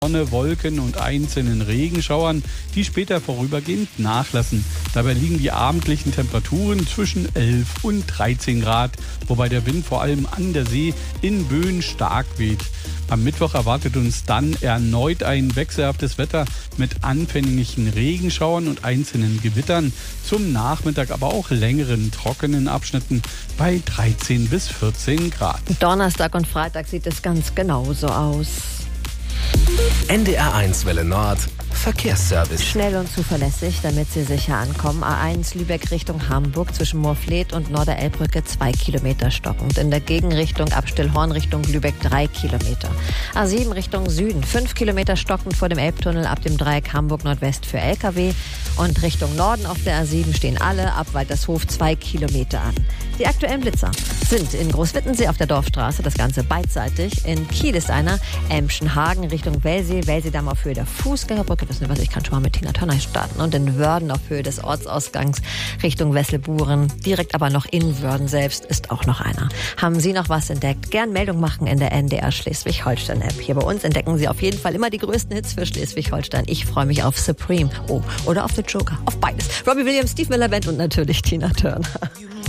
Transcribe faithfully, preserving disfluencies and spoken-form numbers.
Sonne, Wolken und einzelnen Regenschauern, die später vorübergehend nachlassen. Dabei liegen die abendlichen Temperaturen zwischen elf und dreizehn Grad, wobei der Wind vor allem an der See in Böen stark weht. Am Mittwoch erwartet uns dann erneut ein wechselhaftes Wetter mit anfänglichen Regenschauern und einzelnen Gewittern. Zum Nachmittag aber auch längeren trockenen Abschnitten bei dreizehn bis vierzehn Grad. Donnerstag und Freitag sieht es ganz genauso aus. N D R eins Welle Nord Verkehrsservice. Schnell und zuverlässig, damit Sie sicher ankommen. A eins Lübeck Richtung Hamburg zwischen Moorfleet und Norderelbbrücke zwei Kilometer stockend. In der Gegenrichtung ab Stillhorn Richtung Lübeck drei Kilometer. A sieben Richtung Süden fünf Kilometer stockend vor dem Elbtunnel ab dem Dreieck Hamburg Nordwest für L K W. Und Richtung Norden auf der A sieben stehen alle ab Waltershof zwei Kilometer an. Die aktuellen Blitzer sind in Großwittensee auf der Dorfstraße, das Ganze beidseitig. In Kiel ist einer, Emschenhagen Richtung Wellsee, Wellseedamm auf Höhe der Fußgängerbrücke. Wissen Sie was, ich kann schon mal mit Tina Turner starten. Und in Wörden auf Höhe des Ortsausgangs Richtung Wesselburen. Direkt aber noch in Wörden selbst ist auch noch einer. Haben Sie noch was entdeckt? Gern Meldung machen in der N D R Schleswig-Holstein-App. Hier bei uns entdecken Sie auf jeden Fall immer die größten Hits für Schleswig-Holstein. Ich freue mich auf Supreme. Oh, oder auf The Joker. Auf beides. Robbie Williams, Steve Miller Band und natürlich Tina Turner.